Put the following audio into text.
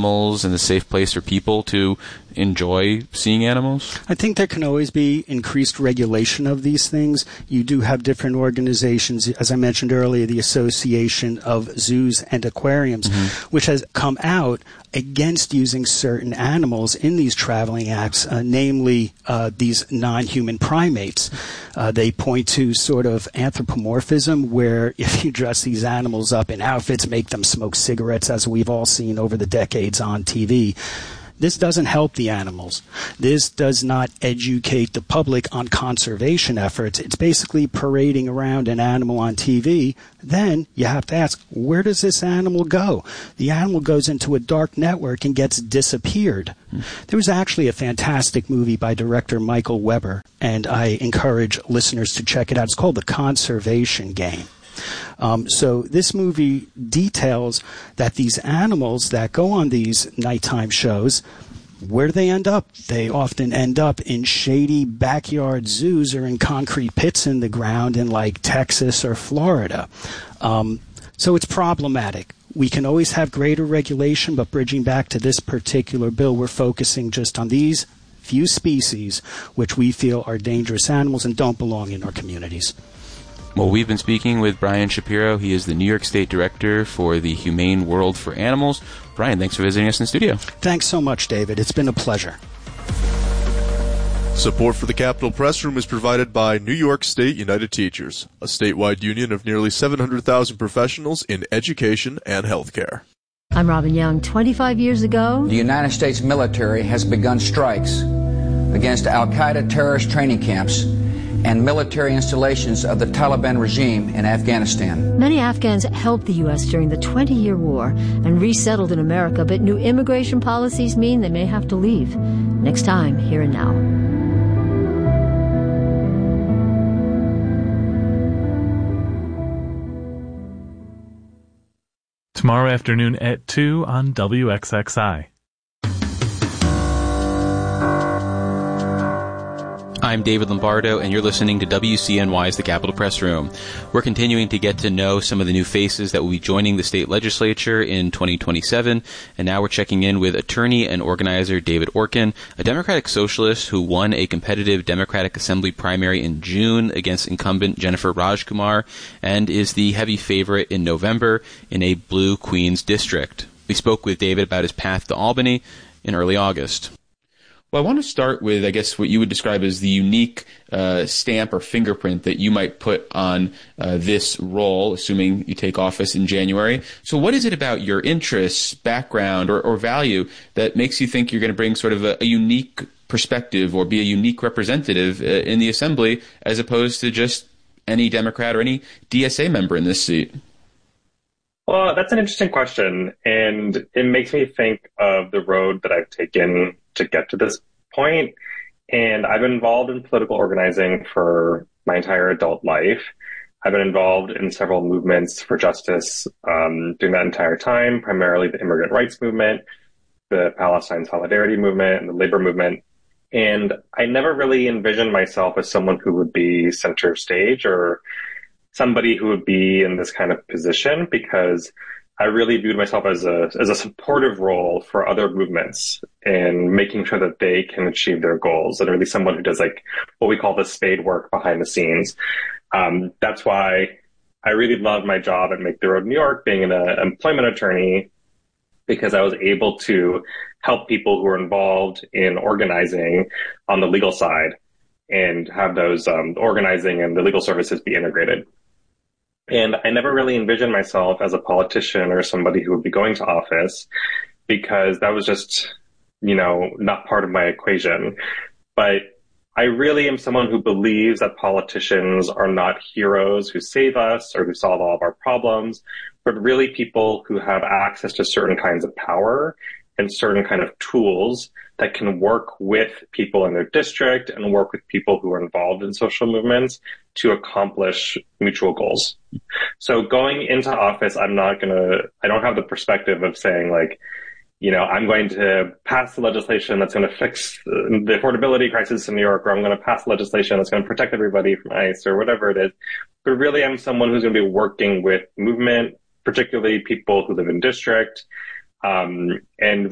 animals and a safe place for people to enjoy seeing animals? I think there can always be increased regulation of these things. You do have different organizations, as I mentioned earlier, the Association of Zoos and Aquariums, which has come out against using certain animals in these traveling acts, namely these non-human primates. They point to sort of anthropomorphism, where if you dress these animals up in outfits, make them smoke cigarettes, as we've all seen over the decades on TV, this doesn't help the animals. This does not educate the public on conservation efforts. It's basically parading around an animal on TV. Then you have to ask, where does this animal go? The animal goes into a dark network and gets disappeared. There was actually a fantastic movie by director Michael Weber, and I encourage listeners to check it out. It's called The Conservation Game. So this movie details that these animals that go on these nighttime shows, where do they end up? They often end up in shady backyard zoos or in concrete pits in the ground in like Texas or Florida. So it's problematic. We can always have greater regulation, but bridging back to this particular bill, we're focusing just on these few species which we feel are dangerous animals and don't belong in our communities. Well, we've been speaking with Brian Shapiro. He is the New York State Director for the Humane World for Animals. Brian, thanks for visiting us in the studio. Thanks so much, David. It's been a pleasure. Support for the Capitol Press Room is provided by New York State United Teachers, a statewide union of nearly 700,000 professionals in education and healthcare. I'm Robin Young. 25 years ago, the United States military has begun strikes against al-Qaeda terrorist training camps and military installations of the Taliban regime in Afghanistan. Many Afghans helped the U.S. during the 20-year war and resettled in America, but new immigration policies mean they may have to leave. Next time, Here and Now. Tomorrow afternoon at 2 on WXXI. I'm David Lombardo, and you're listening to WCNY's The Capitol Press Room. We're continuing to get to know some of the new faces that will be joining the state legislature in 2027, and now we're checking in with attorney and organizer David Orkin, a Democratic socialist who won a competitive Democratic Assembly primary in June against incumbent Jennifer Rajkumar, and is the heavy favorite in November in a blue Queens district. We spoke with David about his path to Albany in early August. Well, I want to start with, I guess, what you would describe as the unique stamp or fingerprint that you might put on this role, assuming you take office in January. So what is it about your interests, background, or value that makes you think you're going to bring sort of a unique perspective or be a unique representative in the Assembly as opposed to just any Democrat or any DSA member in this seat? Well, that's an interesting question, and it makes me think of the road that I've taken to get to this point. And I've been involved in political organizing for my entire adult life. I've been involved in several movements for justice during that entire time, primarily the immigrant rights movement, the Palestine Solidarity movement, and the labor movement. And I never really envisioned myself as someone who would be center stage or somebody who would be in this kind of position, because I really viewed myself as a supportive role for other movements and making sure that they can achieve their goals, and really someone who does like what we call the spade work behind the scenes. That's why I really loved my job at Make the Road New York, being an employment attorney, because I was able to help people who are involved in organizing on the legal side and have those organizing and the legal services be integrated. And I never really envisioned myself as a politician or somebody who would be going to office, because that was just, not part of my equation. But I really am someone who believes that politicians are not heroes who save us or who solve all of our problems, but really people who have access to certain kinds of power and certain kind of tools that can work with people in their district and work with people who are involved in social movements to accomplish mutual goals. So going into office, I don't have the perspective of saying like, I'm going to pass the legislation that's going to fix the affordability crisis in New York, or I'm going to pass legislation that's going to protect everybody from ICE or whatever it is. But really, I'm someone who's going to be working with movement, particularly people who live in district, and